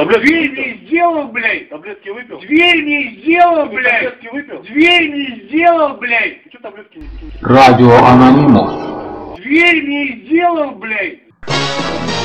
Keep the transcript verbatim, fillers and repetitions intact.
Таблетки Дверь выпил? не сделал, блядь! Таблетки выпил? Дверь не сделал, Ты блядь! таблетки выпил? Дверь не сделал, блядь! Ты что таблетки не пил? Радио Анонимус. Дверь не сделал, блядь!